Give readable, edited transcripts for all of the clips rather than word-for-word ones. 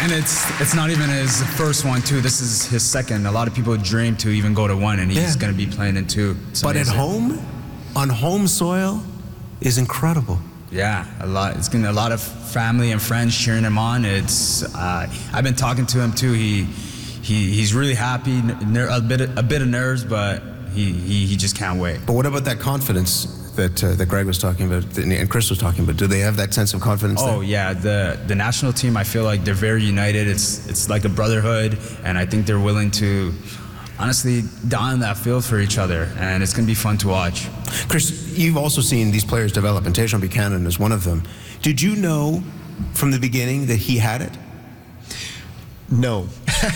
And it's not even his first one, too. This is his second. A lot of people dream to even go to one, and he's going to be playing in two. But at home, on home soil, is incredible. Yeah, a lot. It's gonna a lot of family and friends cheering him on. It's I've been talking to him too. He's really happy. A bit of nerves, but he just can't wait. But what about that confidence that Greg was talking about and Chris was talking about? Do they have that sense of confidence? Oh yeah, the national team. I feel like they're very united. It's like a brotherhood, and I think they're willing to honestly die on that field for each other, and it's going to be fun to watch. Chris, you've also seen these players develop, and Tajon Buchanan is one of them. Did you know from the beginning that he had it? No.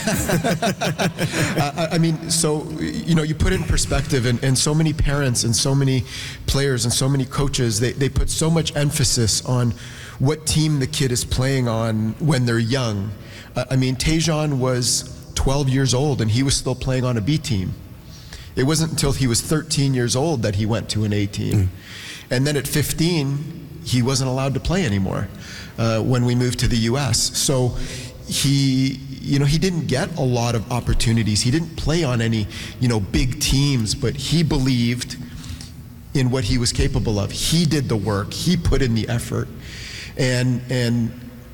I mean, so, you know, you put it in perspective, and so many parents and so many players and so many coaches, they put so much emphasis on what team the kid is playing on when they're young. I mean, Tajon was 12 years old and he was still playing on a B team. It wasn't until he was 13 years old that he went to an A team. And then at 15, he wasn't allowed to play anymore when we moved to the US. So he didn't get a lot of opportunities. He didn't play on any, big teams, but he believed in what he was capable of. He did the work, he put in the effort. And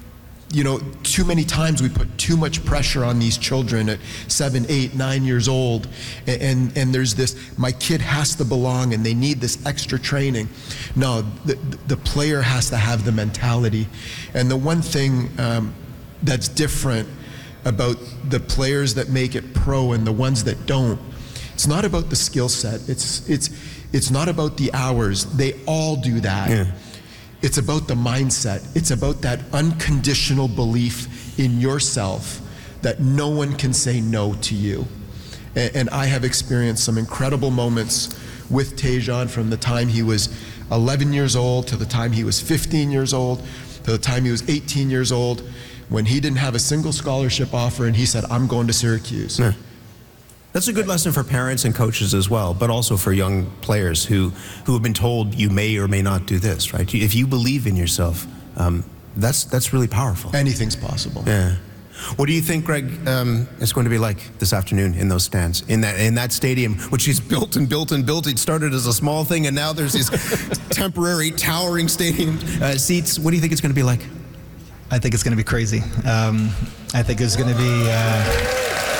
too many times we put too much pressure on these children at 7, 8, 9 years old, and there's this, my kid has to belong and they need this extra training. No, the player has to have the mentality. And the one thing that's different about the players that make it pro and the ones that don't, it's not about the skill set, it's not about the hours. They all do that. Yeah. It's about the mindset. It's about that unconditional belief in yourself that no one can say no to you. And I have experienced some incredible moments with Tajon from the time he was 11 years old to the time he was 15 years old to the time he was 18 years old, when he didn't have a single scholarship offer and he said, I'm going to Syracuse. Yeah. That's a good lesson for parents and coaches as well, but also for young players who have been told you may or may not do this, right? If you believe in yourself, that's really powerful. Anything's possible. Yeah. What do you think, Greg, it's going to be like this afternoon in those stands, in that stadium, which is built and built and built? It started as a small thing, and now there's these temporary, towering stadium seats. What do you think it's going to be like? I think it's going to be crazy. I think it's going to be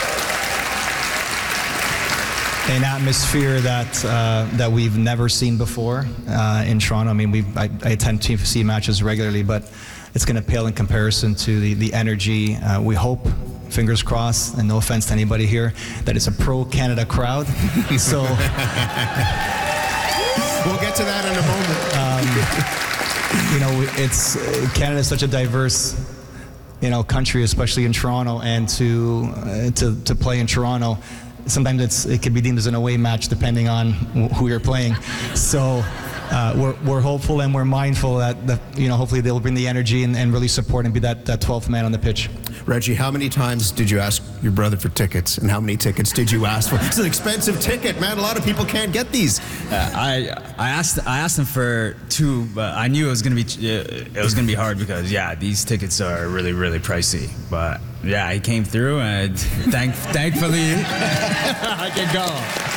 an atmosphere that we've never seen before in Toronto. I mean, I tend to see matches regularly, but it's going to pale in comparison to the energy. We hope, fingers crossed, and no offense to anybody here, that it's a pro-Canada crowd. So we'll get to that in a moment. It's Canada's such a diverse, country, especially in Toronto, and to play in Toronto, sometimes it could be deemed as an away match depending on who you're playing. So we're hopeful and we're mindful that hopefully they'll bring the energy and really support and be that 12th man on the pitch. Reggie, how many times did you ask your brother for tickets, and how many tickets did you ask for? It's an expensive ticket, man. A lot of people can't get these. I asked him for 2, but I knew it was gonna be hard because these tickets are really, really pricey. But yeah, he came through, and thankfully I can go.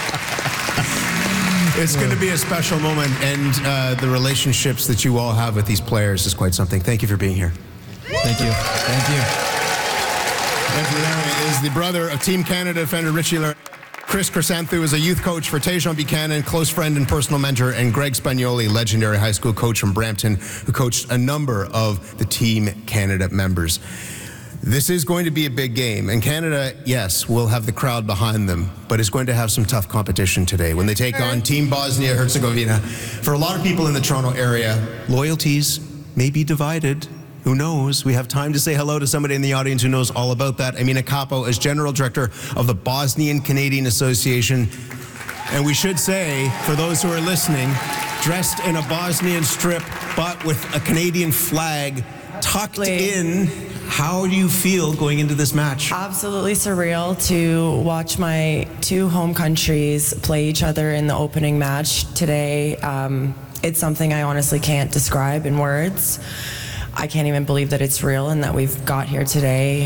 It's going to be a special moment, and the relationships that you all have with these players is quite something. Thank you for being here. Thank you. Thank you. Reggie Laryea is the brother of Team Canada defender Richie Laryea. Chris Chrysanthou is a youth coach for Tajon Buchanan, close friend and personal mentor, and Greg Spagnoli, legendary high school coach from Brampton, who coached a number of the Team Canada members. This is going to be a big game, and Canada, yes, will have the crowd behind them, but it's going to have some tough competition today when they take on Team Bosnia-Herzegovina. For a lot of people in the Toronto area, loyalties may be divided. Who knows? We have time to say hello to somebody in the audience who knows all about that. Amina Capo is General Director of the Bosnian Canadian Association. And we should say, for those who are listening, dressed in a Bosnian strip, but with a Canadian flag tucked in. How do you feel going into this match? Absolutely surreal to watch my 2 home countries play each other in the opening match today. It's something I honestly can't describe in words. I can't even believe that it's real and that we've got here today.